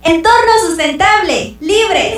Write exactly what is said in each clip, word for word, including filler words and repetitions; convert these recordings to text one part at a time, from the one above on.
Entorno sustentable, libres.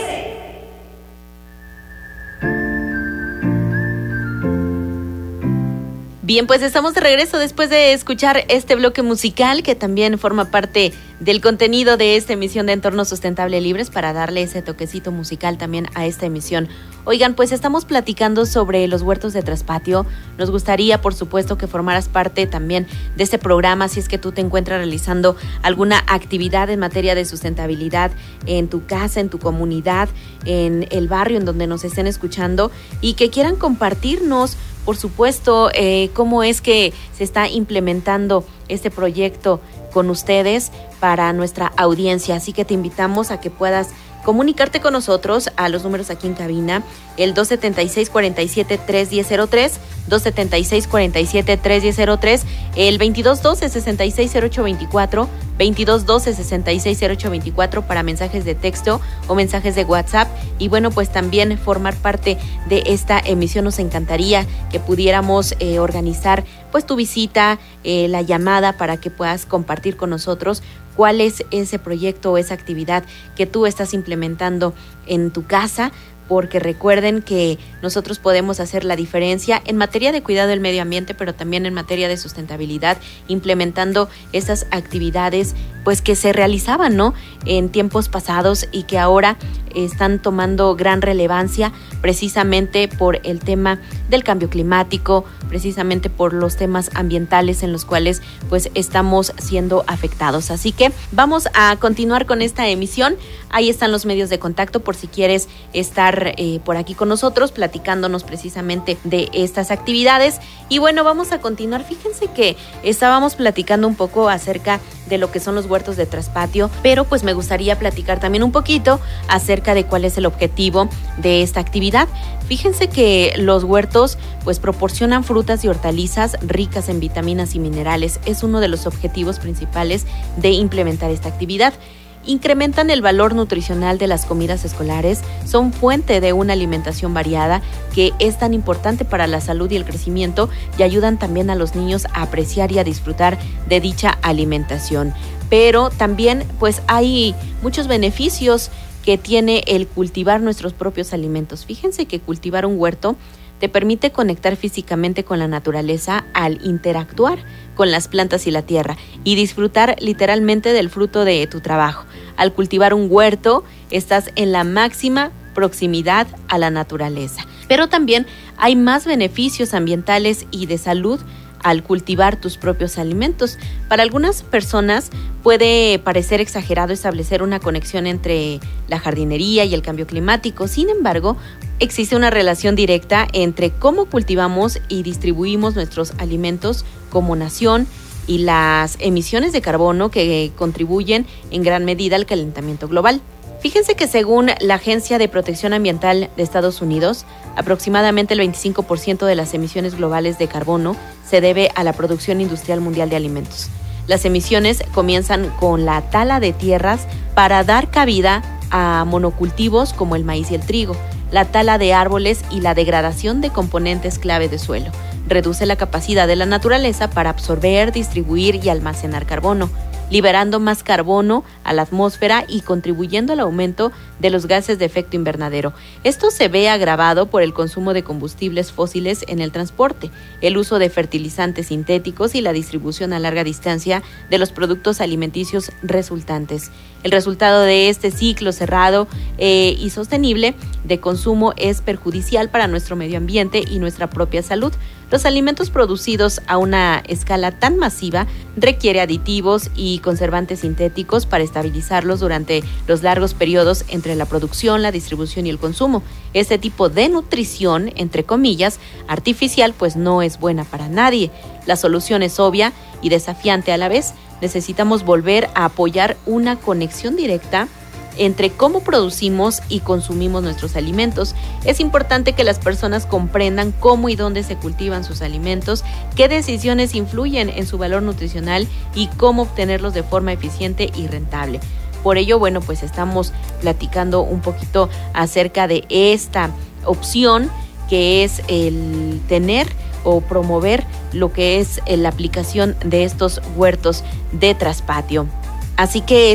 Bien, pues estamos de regreso después de escuchar este bloque musical que también forma parte del contenido de esta emisión de Entorno Sustentable Libres, para darle ese toquecito musical también a esta emisión. Oigan, pues estamos platicando sobre los huertos de traspatio. Nos gustaría, por supuesto, que formaras parte también de este programa si es que tú te encuentras realizando alguna actividad en materia de sustentabilidad en tu casa, en tu comunidad, en el barrio en donde nos estén escuchando, y que quieran compartirnos, por supuesto, eh, cómo es que se está implementando este proyecto con ustedes para nuestra audiencia. Así que te invitamos a que puedas comunicarte con nosotros a los números aquí en cabina, el dos setenta y seis, cuarenta y siete, tres diez cero tres, dos setenta y seis, cuarenta y siete, tres diez cero tres, el veintidós doce, sesenta y seis cero ocho veinticuatro, veintidós doce, sesenta y seis cero ocho veinticuatro para mensajes de texto o mensajes de WhatsApp. Y bueno, pues también formar parte de esta emisión. Nos encantaría que pudiéramos eh, organizar pues tu visita, eh, la llamada, para que puedas compartir con nosotros cuál es ese proyecto o esa actividad que tú estás implementando en tu casa, porque recuerden que nosotros podemos hacer la diferencia en materia de cuidado del medio ambiente, pero también en materia de sustentabilidad, implementando esas actividades pues que se realizaban, ¿no?, en tiempos pasados y que ahora están tomando gran relevancia precisamente por el tema del cambio climático, precisamente por los temas ambientales en los cuales pues estamos siendo afectados. Así que vamos a continuar con esta emisión. Ahí están los medios de contacto por si quieres estar eh, por aquí con nosotros platicándonos precisamente de estas actividades. Y bueno, vamos a continuar. Fíjense que estábamos platicando un poco acerca de lo que son los huertos de traspatio, pero pues me gustaría platicar también un poquito acerca de cuál es el objetivo de esta actividad. Fíjense que los huertos pues proporcionan frutas y hortalizas ricas en vitaminas y minerales. Es uno de los objetivos principales de implementar esta actividad. Incrementan el valor nutricional de las comidas escolares, son fuente de una alimentación variada que es tan importante para la salud y el crecimiento, y ayudan también a los niños a apreciar y a disfrutar de dicha alimentación. Pero también pues hay muchos beneficios que tiene el cultivar nuestros propios alimentos. Fíjense que cultivar un huerto te permite conectar físicamente con la naturaleza al interactuar con las plantas y la tierra y disfrutar literalmente del fruto de tu trabajo. Al cultivar un huerto, estás en la máxima proximidad a la naturaleza. Pero también hay más beneficios ambientales y de salud al cultivar tus propios alimentos. Para algunas personas puede parecer exagerado establecer una conexión entre la jardinería y el cambio climático. Sin embargo, existe una relación directa entre cómo cultivamos y distribuimos nuestros alimentos como nación y las emisiones de carbono que contribuyen en gran medida al calentamiento global. Fíjense que según la Agencia de Protección Ambiental de Estados Unidos, aproximadamente el veinticinco por ciento de las emisiones globales de carbono se debe a la producción industrial mundial de alimentos. Las emisiones comienzan con la tala de tierras para dar cabida a monocultivos como el maíz y el trigo, la tala de árboles y la degradación de componentes clave de suelo. Reduce la capacidad de la naturaleza para absorber, distribuir y almacenar carbono, liberando más carbono a la atmósfera y contribuyendo al aumento de los gases de efecto invernadero. Esto se ve agravado por el consumo de combustibles fósiles en el transporte, el uso de fertilizantes sintéticos y la distribución a larga distancia de los productos alimenticios resultantes. El resultado de este ciclo cerrado eh, y sostenible de consumo es perjudicial para nuestro medio ambiente y nuestra propia salud. Los alimentos producidos a una escala tan masiva requiere aditivos y conservantes sintéticos para estabilizarlos durante los largos periodos entre la producción, la distribución y el consumo. Este tipo de nutrición, entre comillas, artificial, pues no es buena para nadie. La solución es obvia y desafiante a la vez. Necesitamos volver a apoyar una conexión directa entre cómo producimos y consumimos nuestros alimentos. Es importante que las personas comprendan cómo y dónde se cultivan sus alimentos, qué decisiones influyen en su valor nutricional y cómo obtenerlos de forma eficiente y rentable. Por ello, bueno, pues estamos platicando un poquito acerca de esta opción que es el tener o promover lo que es la aplicación de estos huertos de traspatio. Así que